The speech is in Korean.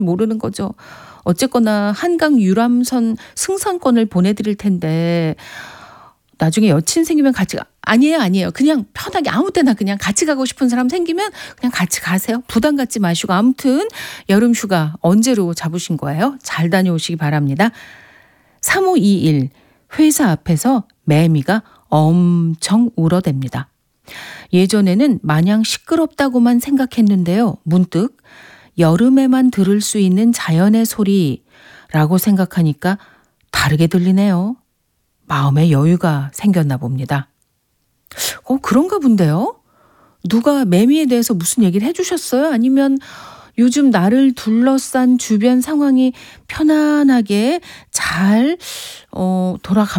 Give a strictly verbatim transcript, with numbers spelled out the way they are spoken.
모르는 거죠. 어쨌거나 한강 유람선 승선권을 보내드릴 텐데 나중에 여친 생기면 같이 가. 아니에요, 아니에요. 그냥 편하게 아무 때나 그냥 같이 가고 싶은 사람 생기면 그냥 같이 가세요. 부담 갖지 마시고. 아무튼 여름 휴가 언제로 잡으신 거예요? 잘 다녀오시기 바랍니다. 삼오이일 회사 앞에서 매미가 엄청 울어댑니다. 예전에는 마냥 시끄럽다고만 생각했는데요. 문득 여름에만 들을 수 있는 자연의 소리라고 생각하니까 다르게 들리네요. 마음의 여유가 생겼나 봅니다. 어, 그런가 본데요? 누가 매미에 대해서 무슨 얘기를 해주셨어요? 아니면 요즘 나를 둘러싼 주변 상황이 편안하게 잘 어, 돌아가